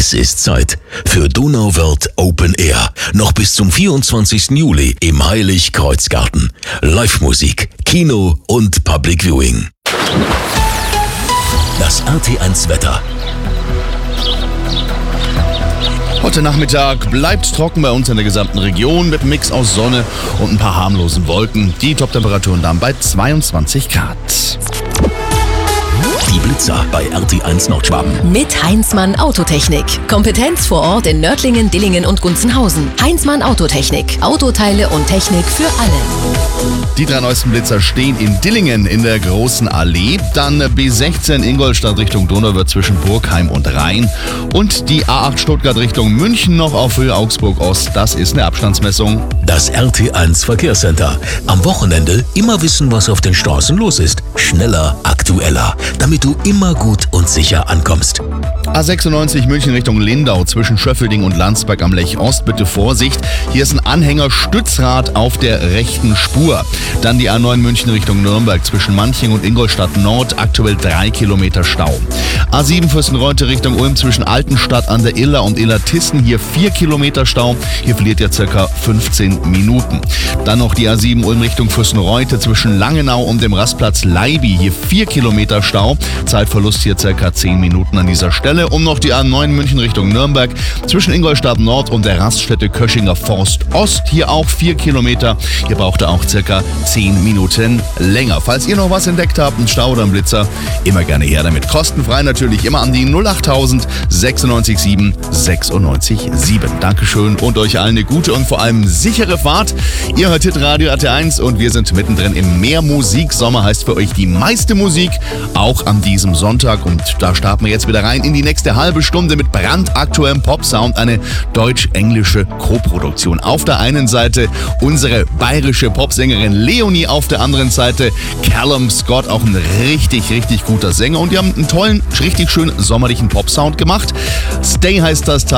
Es ist Zeit für Donauwörth Open Air. Noch bis zum 24. Juli im Heiligkreuzgarten. Live-Musik, Kino und Public Viewing. Das RT1 Wetter. Heute Nachmittag bleibt trocken bei uns in der gesamten Region mit einem Mix aus Sonne und ein paar harmlosen Wolken. Die Toptemperaturen dann bei 22 Grad. Die Blitzer bei RT1 Nordschwaben. Mit Heinzmann Autotechnik. Kompetenz vor Ort in Nördlingen, Dillingen und Gunzenhausen. Heinzmann Autotechnik. Autoteile und Technik für alle. Die 3 neuesten Blitzer stehen in Dillingen in der Großen Allee. Dann B16 Ingolstadt Richtung Donauwörth zwischen Burgheim und Rhein. Und die A8 Stuttgart Richtung München noch auf Höhe Augsburg Ost. Das ist eine Abstandsmessung. Das RT1 Verkehrscenter. Am Wochenende immer wissen, was auf den Straßen los ist. Schneller, aktueller, damit du immer gut und sicher ankommst. A96 München Richtung Lindau zwischen Schöffelding und Landsberg am Lech Ost. Bitte Vorsicht, hier ist ein Anhängerstützrad auf der rechten Spur. Dann die A9 München Richtung Nürnberg zwischen Manching und Ingolstadt Nord, aktuell 3 Kilometer Stau. A7 Fürstenreute Richtung Ulm zwischen Altenstadt an der Iller und Illertissen, hier 4 Kilometer Stau. Hier verliert ihr circa 15 Minuten. Dann noch die A7 Ulm Richtung Fürstenreute zwischen Langenau und dem Rastplatz Leiby, hier 4 Kilometer Stau. Zeitverlust hier circa 10 Minuten an dieser Stelle. Und noch die A9 München Richtung Nürnberg zwischen Ingolstadt Nord und der Raststätte Köschinger Forst Ost, hier auch 4 Kilometer. Hier braucht ihr auch circa 10 Minuten länger. Falls ihr noch was entdeckt habt, einen Stau oder einen Blitzer, immer gerne her damit. Kostenfrei natürlich, immer an die 08000 96 7 96 7. Dankeschön und euch allen eine gute und vor allem sichere Fahrt. Ihr hört Hitradio RT1 und wir sind mittendrin im Mehrmusiksommer, heißt für euch die meiste Musik, auch an diesem Sonntag. Und da starten wir jetzt wieder rein in die nächste halbe Stunde mit brandaktuellem Popsound, eine deutsch-englische Koproduktion. Auf der einen Seite unsere bayerische Popsängerin Leonie, auf der anderen Seite Callum Scott, auch ein richtig, richtig guter Sänger. Und die haben einen tollen, richtig schönen sommerlichen Popsound gemacht. Stay heißt das